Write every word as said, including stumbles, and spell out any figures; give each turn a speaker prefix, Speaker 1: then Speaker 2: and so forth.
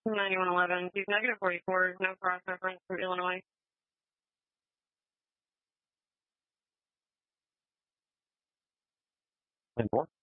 Speaker 1: ninety-one eleven, he's negative forty-four, no cross reference from Illinois.
Speaker 2: And more.